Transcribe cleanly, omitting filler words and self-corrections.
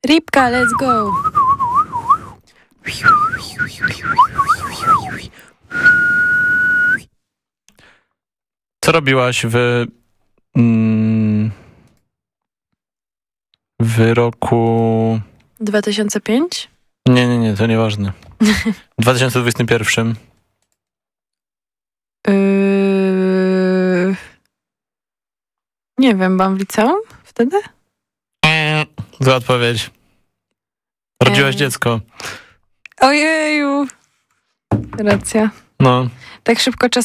Ripka, let's go. Co robiłaś w roku... 2005? Nie, to nieważne. W 2021. Nie wiem, byłam w liceum wtedy? Zła odpowiedź. Rodziłaś dziecko. Ojeju. Racja. No. Tak szybko czas